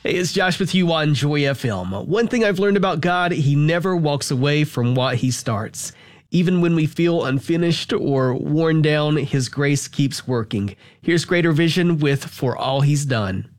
Hey, it's Josh with you on Joy FM. One thing I've learned about God, He never walks away from what He starts. Even when we feel unfinished or worn down, His grace keeps working. Here's Greater Vision with For All He's Done.